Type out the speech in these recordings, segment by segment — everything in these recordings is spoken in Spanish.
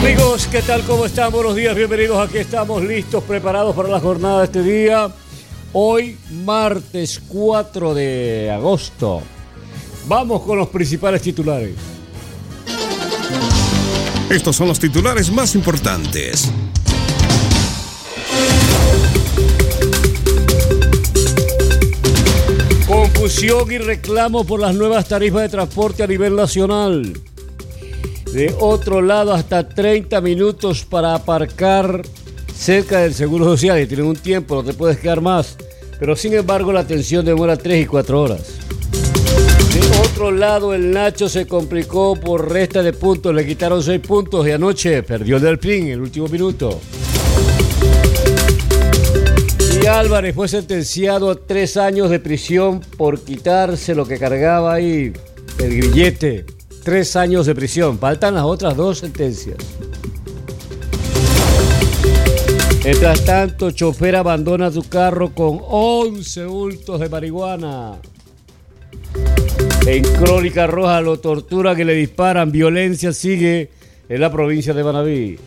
Amigos, ¿qué tal? ¿Cómo están? Buenos días, bienvenidos. Aquí estamos listos, preparados para la jornada de este día. Hoy, martes 4 de agosto. Vamos con los principales titulares. Estos son los titulares más importantes. Confusión y reclamo por las nuevas tarifas de transporte a nivel nacional. De otro lado, hasta 30 minutos para aparcar cerca del Seguro Social. Y tienen un tiempo, no te puedes quedar más. Pero sin embargo, la atención demora 3 y 4 horas. De otro lado, el Nacho se complicó por resta de puntos. Le quitaron 6 puntos y anoche perdió el Delfín en el último minuto. Y Álvarez fue sentenciado a 3 años de prisión por quitarse lo que cargaba ahí, el grillete. 3 años de prisión. Faltan las otras 2 sentencias. Mientras tanto, chofer abandona su carro con 11 bultos de marihuana. En Crónica Roja lo torturan y le disparan. Violencia sigue en la provincia de Manabí.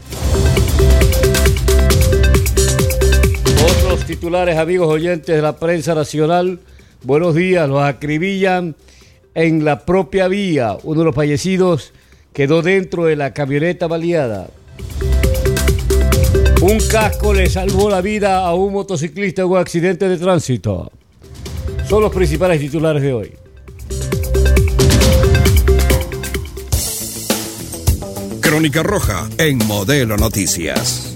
Otros titulares, amigos oyentes de la prensa nacional. Buenos días, los acribillan en la propia vía. Uno de los fallecidos quedó dentro de la camioneta baleada. Un casco le salvó la vida a un motociclista en un accidente de tránsito. Son los principales titulares de hoy. Crónica Roja en Modelo Noticias.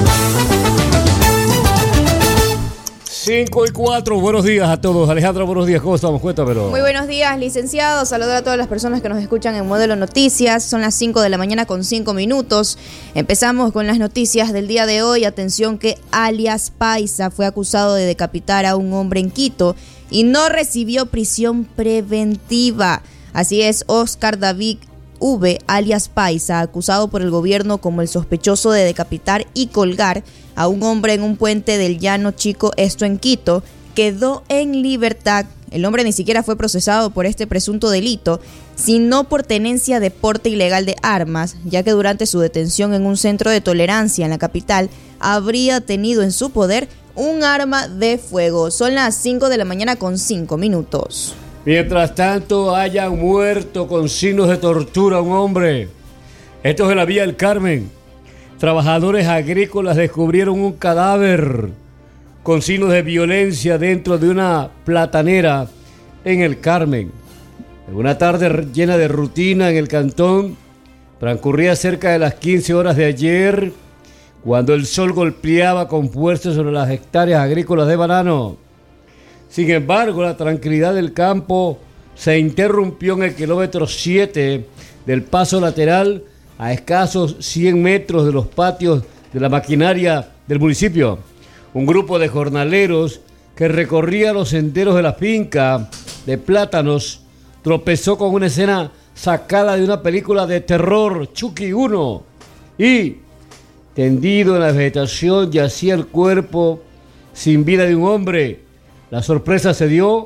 5 y 4, buenos días a todos. Alejandra, buenos días, ¿cómo estamos? Cuéntamelo. Muy buenos días, licenciado. Saludar a todas las personas que nos escuchan en Modelo Noticias. Son las 5 de la mañana con 5 minutos. Empezamos con las noticias del día de hoy. Atención que alias Paisa fue acusado de decapitar a un hombre en Quito y no recibió prisión preventiva. Así es, Oscar David V, alias Paisa, acusado por el gobierno como el sospechoso de decapitar y colgar a un hombre en un puente del Llano Chico, esto en Quito, quedó en libertad. El hombre ni siquiera fue procesado por este presunto delito, sino por tenencia de porte ilegal de armas, ya que durante su detención en un centro de tolerancia en la capital, habría tenido en su poder un arma de fuego. Son las 5 de la mañana con 5 minutos. Mientras tanto, hayan muerto con signos de tortura a un hombre. Esto es de la Vía del Carmen. Trabajadores agrícolas descubrieron un cadáver con signos de violencia dentro de una platanera en el Carmen. En una tarde llena de rutina en el cantón, transcurría cerca de las 15 horas de ayer, cuando el sol golpeaba con fuerza sobre las hectáreas agrícolas de banano. Sin embargo, la tranquilidad del campo se interrumpió en el kilómetro 7 del paso lateral a escasos 100 metros de los patios de la maquinaria del municipio. Un grupo de jornaleros que recorría los senderos de la finca de plátanos tropezó con una escena sacada de una película de terror, Chucky 1, y tendido en la vegetación yacía el cuerpo sin vida de un hombre. La sorpresa se dio,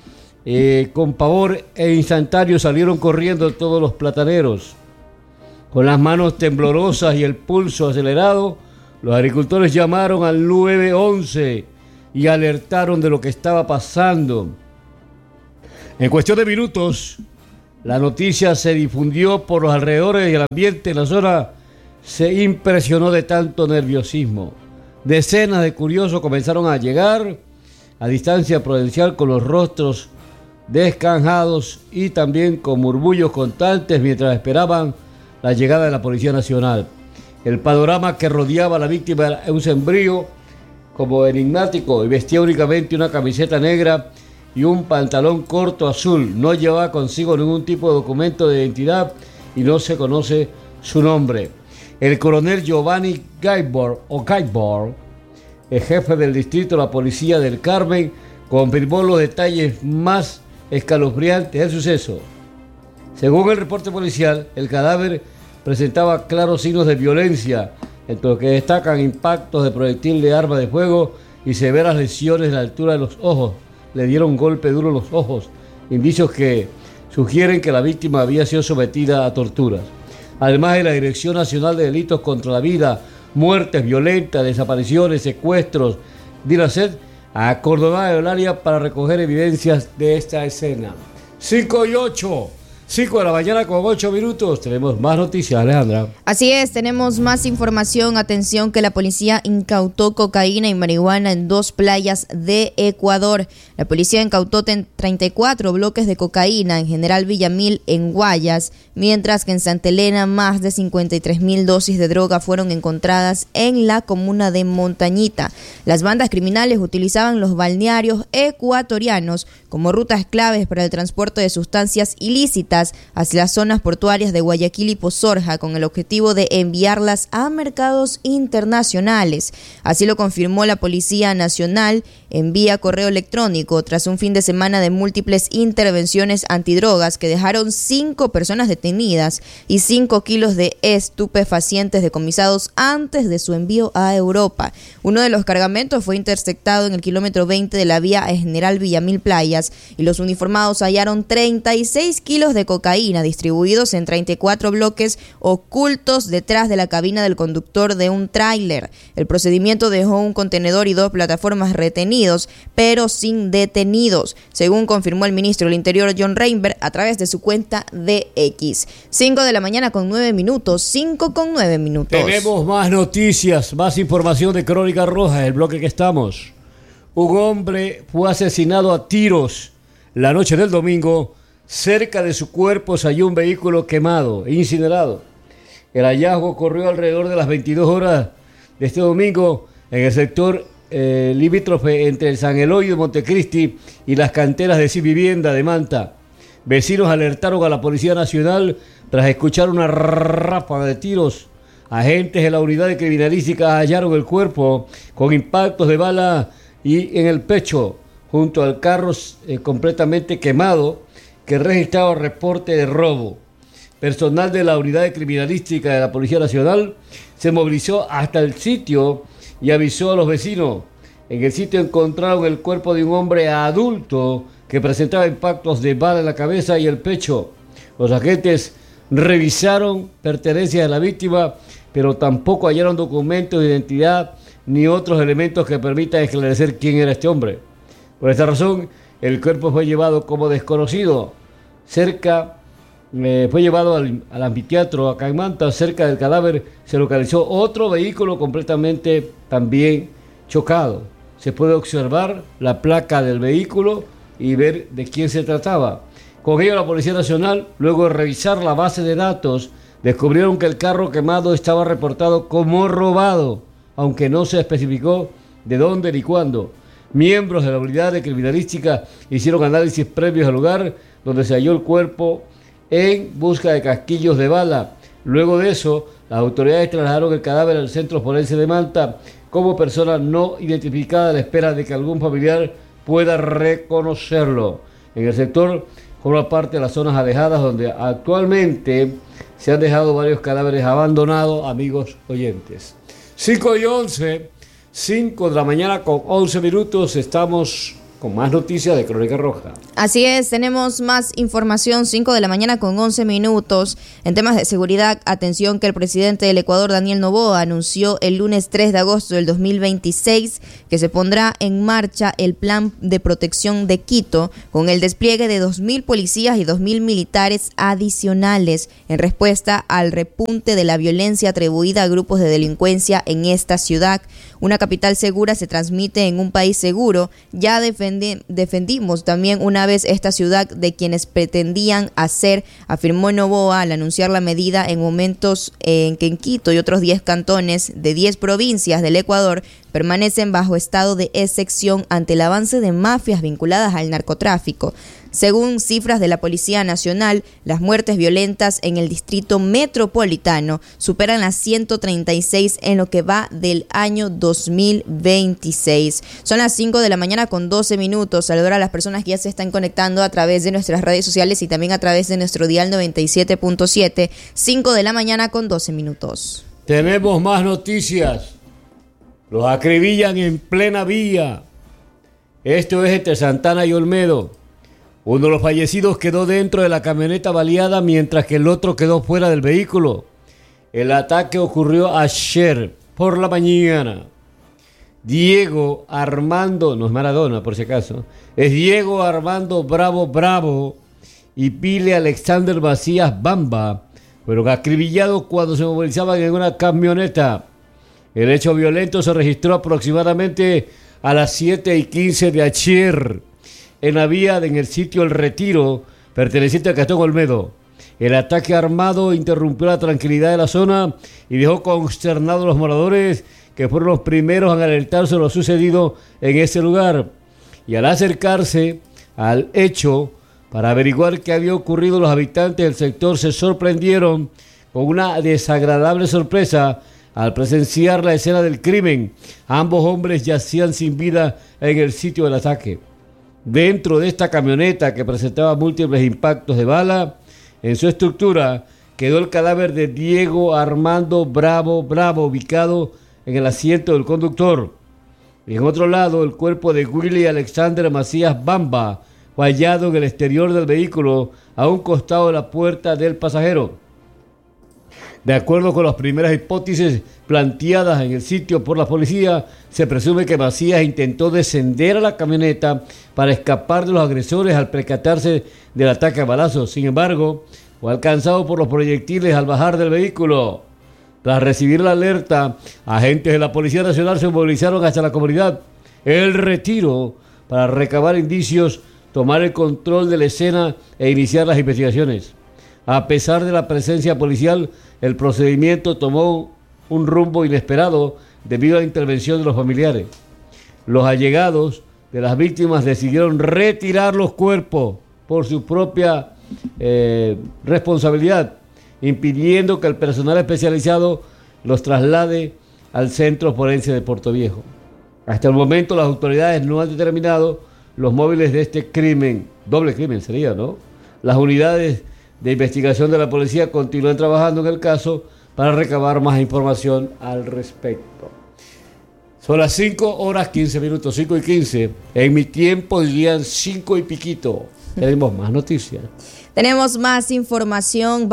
con pavor e instantáneo salieron corriendo todos los plataneros. Con las manos temblorosas y el pulso acelerado, los agricultores llamaron al 911 y alertaron de lo que estaba pasando. En cuestión de minutos, la noticia se difundió por los alrededores y el ambiente en la zona se impresionó de tanto nerviosismo. Decenas de curiosos comenzaron a llegar a distancia prudencial con los rostros descansados y también con murmullos constantes mientras esperaban la llegada de la Policía Nacional. El panorama que rodeaba a la víctima era un sembrío como enigmático y vestía únicamente una camiseta negra y un pantalón corto azul. No llevaba consigo ningún tipo de documento de identidad y no se conoce su nombre. El coronel Giovanni Gaibor, el jefe del distrito de la Policía del Carmen, confirmó los detalles más escalofriantes del suceso. Según el reporte policial, el cadáver presentaba claros signos de violencia, entre los que destacan impactos de proyectil de arma de fuego y severas lesiones en la altura de los ojos. Le dieron un golpe duro en los ojos, indicios que sugieren que la víctima había sido sometida a torturas. además de la Dirección Nacional de Delitos contra la Vida, muertes violentas, desapariciones, secuestros, DINASED, acordonada el área para recoger evidencias de esta escena. 5 y 8. 5 de la mañana con 8 minutos. Tenemos más noticias, Alejandra. Así es, tenemos más información. Atención que la policía incautó cocaína y marihuana en 2 playas de Ecuador. La policía incautó 34 bloques de cocaína en General Villamil en Guayas, mientras que en Santa Elena más de 53.000 dosis de droga fueron encontradas en la comuna de Montañita. Las bandas criminales utilizaban los balnearios ecuatorianos como rutas claves para el transporte de sustancias ilícitas hacia las zonas portuarias de Guayaquil y Pozorja con el objetivo de enviarlas a mercados internacionales. Así lo confirmó la Policía Nacional en vía correo electrónico tras un fin de semana de múltiples intervenciones antidrogas que dejaron 5 personas detenidas y 5 kilos de estupefacientes decomisados antes de su envío a Europa. Uno de los cargamentos fue interceptado en el kilómetro 20 de la vía General Villamil Playas y los uniformados hallaron 36 kilos de cocaína distribuidos en 34 bloques ocultos detrás de la cabina del conductor de un tráiler. El procedimiento dejó un contenedor y 2 plataformas retenidos, pero sin detenidos, según confirmó el ministro del Interior John Reinberg a través de su cuenta de X. 5 de la mañana con 9 minutos, 5 con 9 minutos. Tenemos más noticias, más información de Crónica Roja, el bloque que estamos. Un hombre fue asesinado a tiros la noche del domingo. Cerca de su cuerpo se halló un vehículo quemado e incinerado. El hallazgo ocurrió alrededor de las 22 horas de este domingo en el sector limítrofe entre el San Eloy de Montecristi y las canteras de Civivienda de Manta. Vecinos alertaron a la Policía Nacional tras escuchar una ráfaga de tiros. Agentes de la unidad de criminalística hallaron el cuerpo con impactos de bala y en el pecho, junto al carro completamente quemado, que registraba reporte de robo. Personal de la unidad de criminalística de la Policía Nacional se movilizó hasta el sitio y avisó a los vecinos. En el sitio encontraron el cuerpo de un hombre adulto que presentaba impactos de bala en la cabeza y el pecho. Los agentes revisaron pertenencias de la víctima, pero tampoco hallaron documentos de identidad ni otros elementos que permitan esclarecer quién era este hombre. Por esta razón, el cuerpo fue llevado como desconocido. Fue llevado al anfiteatro acá en Manta. Cerca del cadáver se localizó otro vehículo completamente también chocado. Se puede observar la placa del vehículo y ver de quién se trataba. Con ello, la Policía Nacional, luego de revisar la base de datos, descubrieron que el carro quemado estaba reportado como robado, aunque no se especificó de dónde ni cuándo. Miembros de la unidad de criminalística hicieron análisis previos al lugar donde se halló el cuerpo en busca de casquillos de bala. Luego de eso, las autoridades trasladaron el cadáver al Centro Forense de Manta como persona no identificada a la espera de que algún familiar pueda reconocerlo. En el sector forma parte de las zonas alejadas donde actualmente se han dejado varios cadáveres abandonados, amigos oyentes. 5 y 11, 5 de la mañana con 11 minutos, estamos con más noticias de Crónica Roja. Así es, tenemos más información, 5 de la mañana con 11 minutos. En temas de seguridad, atención que el presidente del Ecuador, Daniel Noboa, anunció el lunes 3 de agosto del 2026 que se pondrá en marcha el plan de protección de Quito con el despliegue de 2.000 policías y 2.000 militares adicionales en respuesta al repunte de la violencia atribuida a grupos de delincuencia en esta ciudad. Una capital segura se transmite en un país seguro. Ya defendimos también una vez esta ciudad de quienes pretendían hacer, afirmó Noboa al anunciar la medida en momentos en que en Quito y otros 10 cantones de 10 provincias del Ecuador permanecen bajo estado de excepción ante el avance de mafias vinculadas al narcotráfico. Según cifras de la Policía Nacional, las muertes violentas en el distrito metropolitano superan las 136 en lo que va del año 2026. Son las 5 de la mañana con 12 minutos. Saludar a las personas que ya se están conectando a través de nuestras redes sociales y también a través de nuestro dial 97.7. 5 de la mañana con 12 minutos. Tenemos más noticias. Los acribillan en plena vía. Esto es entre Santana y Olmedo. Uno de los fallecidos quedó dentro de la camioneta baleada mientras que el otro quedó fuera del vehículo. El ataque ocurrió ayer por la mañana. Diego Armando, no es Maradona por si acaso, es Diego Armando Bravo y Pile Alexander Macías Bamba, fueron acribillados cuando se movilizaban en una camioneta. El hecho violento se registró aproximadamente a las 7:15 de ayer en la vía en el sitio El Retiro, perteneciente a Gastón Olmedo. El ataque armado interrumpió la tranquilidad de la zona y dejó consternados a los moradores, que fueron los primeros en alertar sobre lo sucedido en ese lugar. Y al acercarse al hecho para averiguar qué había ocurrido, los habitantes del sector se sorprendieron con una desagradable sorpresa al presenciar la escena del crimen. Ambos hombres yacían sin vida en el sitio del ataque. Dentro de esta camioneta, que presentaba múltiples impactos de bala, en su estructura quedó el cadáver de Diego Armando Bravo, ubicado en el asiento del conductor. Y en otro lado, el cuerpo de Willy Alexander Macías Bamba fue hallado en el exterior del vehículo, a un costado de la puerta del pasajero. De acuerdo con las primeras hipótesis planteadas en el sitio por la policía, se presume que Macías intentó descender a la camioneta para escapar de los agresores al percatarse del ataque a balazos. Sin embargo, fue alcanzado por los proyectiles al bajar del vehículo. Tras recibir la alerta, agentes de la Policía Nacional se movilizaron hacia la comunidad El Retiro para recabar indicios, tomar el control de la escena e iniciar las investigaciones. A pesar de la presencia policial, el procedimiento tomó un rumbo inesperado debido a la intervención de los familiares. Los allegados de las víctimas decidieron retirar los cuerpos por su propia responsabilidad, impidiendo que el personal especializado los traslade al Centro Forense de Portoviejo. Hasta el momento las autoridades no han determinado los móviles de este crimen, doble crimen sería, ¿no? Las unidades de investigación de la policía continúan trabajando en el caso para recabar más información al respecto. Son las 5:15, 5:15. En mi tiempo dirían 5 y piquito. Tenemos más noticias. Tenemos más información.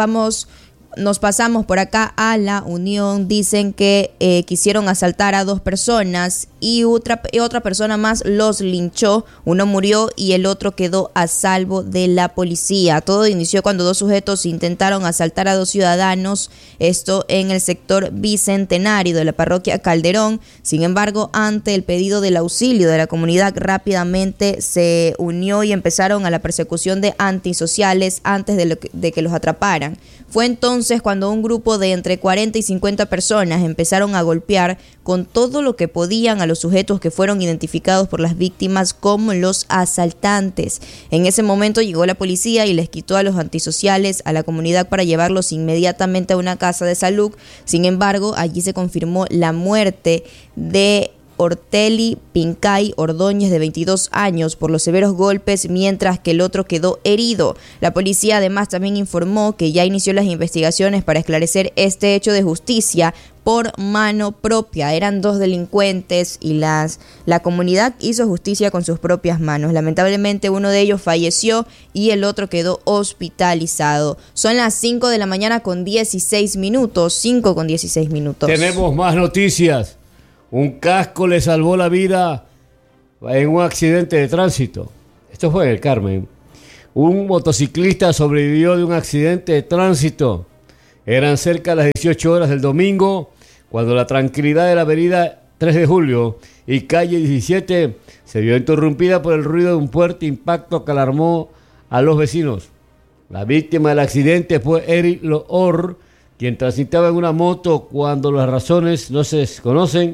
Nos pasamos por acá a La Unión. Dicen que quisieron asaltar a 2 personas y otra persona más los linchó. Uno murió y el otro quedó a salvo de la policía. Todo inició cuando 2 sujetos intentaron asaltar a 2 ciudadanos, esto en el sector Bicentenario de la parroquia Calderón. Sin embargo, ante el pedido del auxilio de la comunidad, rápidamente se unió y empezaron a la persecución de antisociales antes de que los atraparan. Fue entonces cuando un grupo de entre 40 y 50 personas empezaron a golpear con todo lo que podían a los sujetos que fueron identificados por las víctimas como los asaltantes. En ese momento llegó la policía y les quitó a los antisociales a la comunidad para llevarlos inmediatamente a una casa de salud. Sin embargo, allí se confirmó la muerte de Orteli Pincay Ordóñez, de 22 años, por los severos golpes, mientras que el otro quedó herido. La policía además también informó que ya inició las investigaciones para esclarecer este hecho de justicia por mano propia. Eran 2 delincuentes y la comunidad hizo justicia con sus propias manos. Lamentablemente uno de ellos falleció y el otro quedó hospitalizado. Son las 5 de la mañana con 16 minutos, 5 con 16 minutos. Tenemos más noticias. Un casco le salvó la vida en un accidente de tránsito. Esto fue en el Carmen. Un motociclista sobrevivió de un accidente de tránsito. Eran cerca de las 18 horas del domingo, cuando la tranquilidad de la avenida 3 de Julio y calle 17 se vio interrumpida por el ruido de un fuerte impacto que alarmó a los vecinos. La víctima del accidente fue Eric Loor, quien transitaba en una moto cuando las razones no se conocen,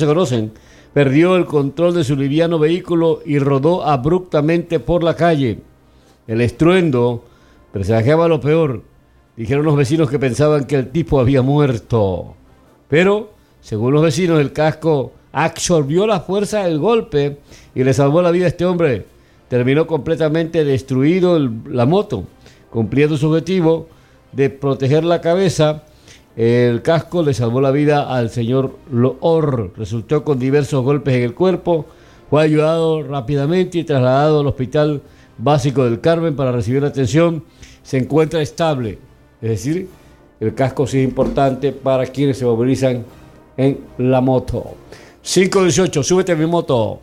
perdió el control de su liviano vehículo y rodó abruptamente por la calle. El estruendo presagiaba lo peor. Dijeron los vecinos que pensaban que el tipo había muerto. Pero, según los vecinos, el casco absorbió la fuerza del golpe y le salvó la vida a este hombre. Terminó completamente destruido la moto, cumpliendo su objetivo de proteger la cabeza. El casco le salvó la vida al señor Loor. Resultó con diversos golpes en el cuerpo. Fue ayudado rápidamente y trasladado al hospital básico del Carmen para recibir la atención. Se encuentra estable, es decir, el casco sí es importante para quienes se movilizan en la moto. 518, súbete a mi moto.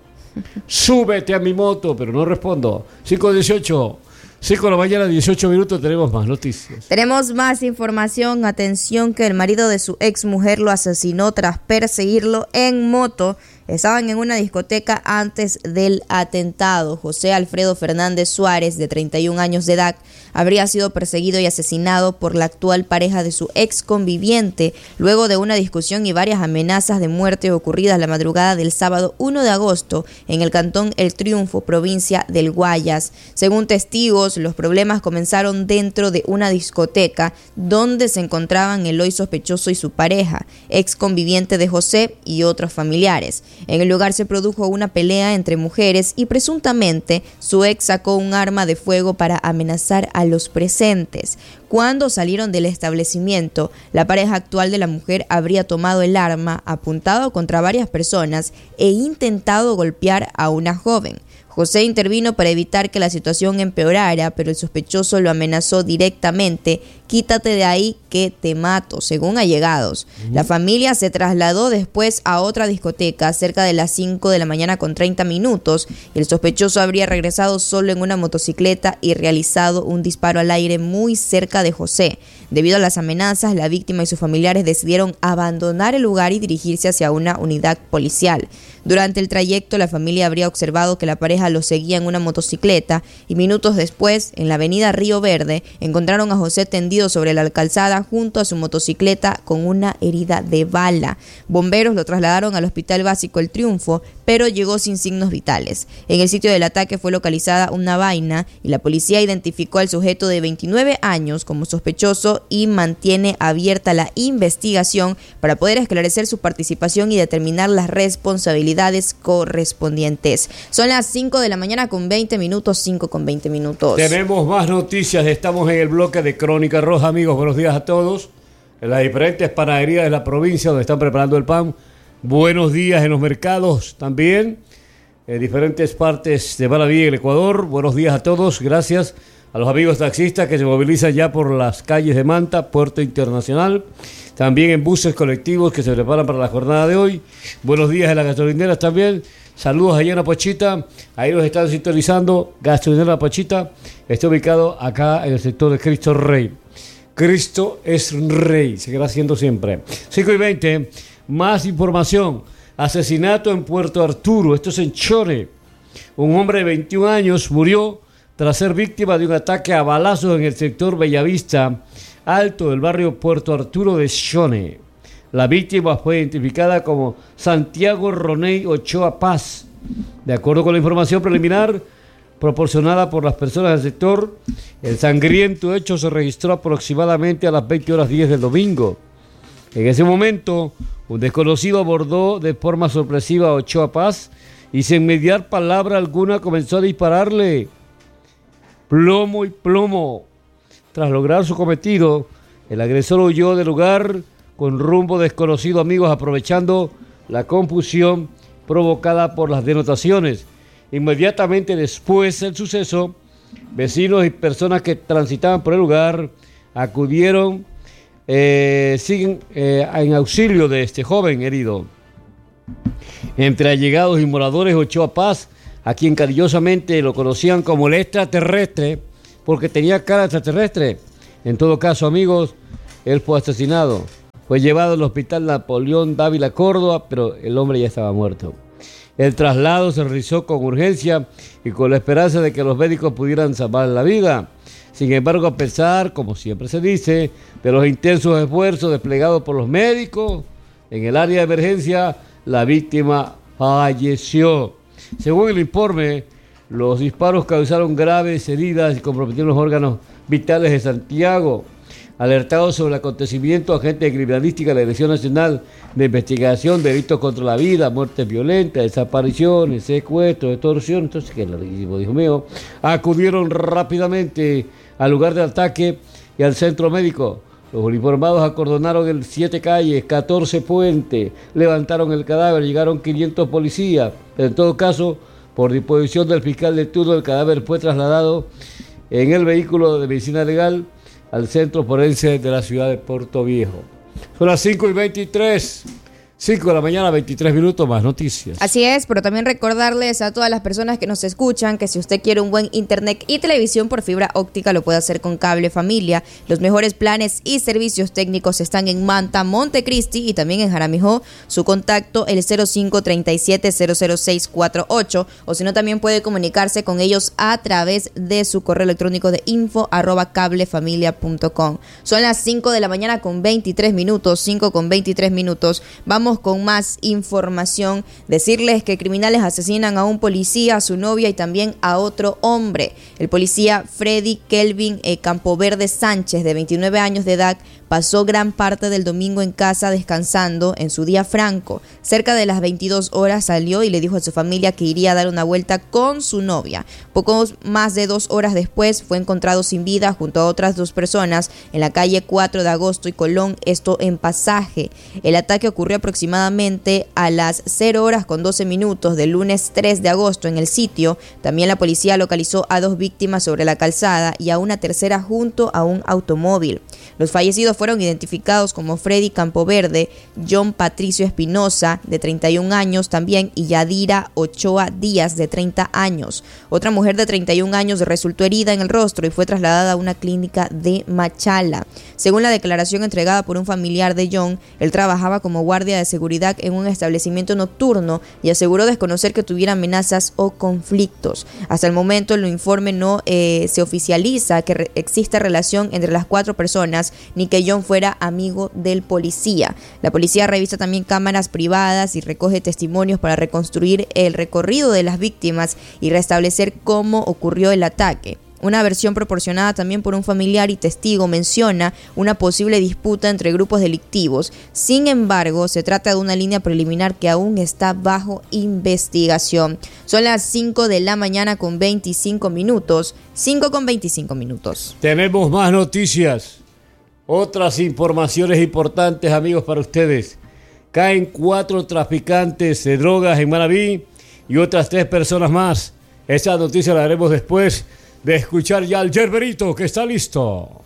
Súbete a mi moto, pero no respondo. 518, 5 de la mañana, 18 minutos, tenemos más noticias. Tenemos más información. Atención, que el marido de su ex mujer lo asesinó tras perseguirlo en moto. Estaban en una discoteca antes del atentado. José Alfredo Fernández Suárez, de 31 años de edad, habría sido perseguido y asesinado por la actual pareja de su ex conviviente luego de una discusión y varias amenazas de muerte ocurridas la madrugada del sábado 1 de agosto en el cantón El Triunfo, provincia del Guayas. Según testigos, los problemas comenzaron dentro de una discoteca donde se encontraban el hoy sospechoso y su pareja, ex conviviente de José, y otros familiares. En el lugar se produjo una pelea entre mujeres y presuntamente su ex sacó un arma de fuego para amenazar a los presentes. Cuando salieron del establecimiento, la pareja actual de la mujer habría tomado el arma, apuntado contra varias personas e intentado golpear a una joven. José intervino para evitar que la situación empeorara, pero el sospechoso lo amenazó directamente: quítate de ahí que te mato, según allegados. La familia se trasladó después a otra discoteca cerca de las 5 de la mañana con 30 minutos. El sospechoso habría regresado solo en una motocicleta y realizado un disparo al aire muy cerca de José. Debido a las amenazas, la víctima y sus familiares decidieron abandonar el lugar y dirigirse hacia una unidad policial. Durante el trayecto, la familia habría observado que la pareja lo seguía en una motocicleta y minutos después, en la avenida Río Verde, encontraron a José tendido sobre la calzada junto a su motocicleta con una herida de bala. Bomberos lo trasladaron al Hospital Básico El Triunfo, pero llegó sin signos vitales. En el sitio del ataque fue localizada una vaina y la policía identificó al sujeto de 29 años como sospechoso y mantiene abierta la investigación para poder esclarecer su participación y determinar las responsabilidades correspondientes. Son las 5 de la mañana con 20 minutos, 5 con 20 minutos. Tenemos más noticias, estamos en el bloque de Crónica Roja, amigos, buenos días a todos. En las diferentes panaderías de la provincia donde están preparando el pan, buenos días en los mercados también, en diferentes partes de Maraví, el Ecuador, buenos días a todos, gracias a los amigos taxistas que se movilizan ya por las calles de Manta, Puerto Internacional, también en buses colectivos que se preparan para la jornada de hoy, buenos días en las gasolineras también. Saludos allá en La Pachita, ahí nos están sintonizando. Gasolinera La Pachita está ubicado acá en el sector de Cristo Rey. Cristo es Rey, seguirá siendo siempre. 5:20, más información. Asesinato en Puerto Arturo, esto es en Chone. Un hombre de 21 años murió tras ser víctima de un ataque a balazos en el sector Bellavista Alto del barrio Puerto Arturo de Chone. La víctima fue identificada como Santiago Roney Ochoa Paz. De acuerdo con la información preliminar proporcionada por las personas del sector, el sangriento hecho se registró aproximadamente a las 20:10 del domingo. En ese momento, un desconocido abordó de forma sorpresiva a Ochoa Paz y sin mediar palabra alguna comenzó a dispararle. Plomo y plomo. Tras lograr su cometido, el agresor huyó del lugar con rumbo desconocido, amigos, aprovechando la confusión provocada por las denotaciones. Inmediatamente después del suceso, vecinos y personas que transitaban por el lugar acudieron en auxilio de este joven herido. Entre allegados y moradores, Ochoa Paz, a quien cariñosamente lo conocían como el extraterrestre, porque tenía cara extraterrestre. En todo caso, amigos, él fue asesinado. Fue llevado al hospital Napoleón Dávila, Córdoba, pero el hombre ya estaba muerto. El traslado se realizó con urgencia y con la esperanza de que los médicos pudieran salvar la vida. Sin embargo, a pesar, como siempre se dice, de los intensos esfuerzos desplegados por los médicos en el área de emergencia, la víctima falleció. Según el informe, los disparos causaron graves heridas y comprometieron los órganos vitales de Santiago. Alertados sobre el acontecimiento, agentes de criminalística de la Dirección Nacional de Investigación de Delitos contra la Vida, muertes violentas, desapariciones, secuestros, extorsión, entonces, ¿qué es lo que dijo mío? Acudieron rápidamente al lugar del ataque y al centro médico. Los uniformados acordonaron el 7 calles, 14 puentes, levantaron el cadáver, llegaron 500 policías. En todo caso, Por disposición del fiscal de turno, el cadáver fue trasladado en el vehículo de medicina legal al centro forense de la ciudad de Puerto Viejo. Son las 5:23. 5 de la mañana, 23 minutos, más noticias. Así es, pero también recordarles a todas las personas que nos escuchan que si usted quiere un buen internet y televisión por fibra óptica, lo puede hacer con Cable Familia. Los mejores planes y servicios técnicos están en Manta, Montecristi y también en Jaramijó. Su contacto, el 0537-00648, o si no, también puede comunicarse con ellos a través de su correo electrónico de info@cablefamilia.com. Son las 5 de la mañana con 23 minutos, 5:23 minutos. Vamos con más información. Decirles que criminales asesinan a un policía, a su novia y también a otro hombre. El policía Freddy Kelvin Campoverde Sánchez, de 29 años de edad, pasó gran parte del domingo en casa descansando en su día franco. Cerca de las 22 horas salió y le dijo a su familia que iría a dar una vuelta con su novia. Poco más de 2 horas después fue encontrado sin vida junto a otras 2 personas en la calle 4 de Agosto y Colón, esto en Pasaje. El ataque ocurrió aproximadamente a las 0:12 del lunes 3 de agosto en el sitio. También la policía localizó a 2 víctimas sobre la calzada y a una tercera junto a un automóvil. Los fallecidos fueron identificados como Freddy Campoverde, John Patricio Espinosa, de 31 años también, y Yadira Ochoa Díaz, de 30 años. Otra mujer de 31 años resultó herida en el rostro y fue trasladada a una clínica de Machala. Según la declaración entregada por un familiar de John, él trabajaba como guardia de seguridad en un establecimiento nocturno y aseguró desconocer que tuviera amenazas o conflictos. Hasta el momento, el informe no se oficializa que existe relación entre las 4 personas ni que John fuera amigo del policía. La policía revisa también cámaras privadas y recoge testimonios para reconstruir el recorrido de las víctimas y restablecer cómo ocurrió el ataque. Una versión proporcionada también por un familiar y testigo menciona una posible disputa entre grupos delictivos. Sin embargo, se trata de una línea preliminar que aún está bajo investigación. Son las 5 de la mañana con 25 minutos. 5:25 minutos. Tenemos más noticias. Otras informaciones importantes, amigos, para ustedes. Caen 4 traficantes de drogas en Manabí y otras 3 personas más. Esa noticia la haremos después de escuchar ya al Yerberito, que está listo.